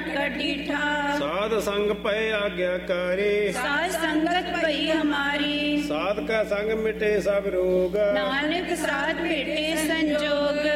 Cut डीठा। साध संग पै आज्ञाकारी, साध संगत भई हमारी। साध का संग मिटे सब रोग, नानक साथ भेटे संजोग।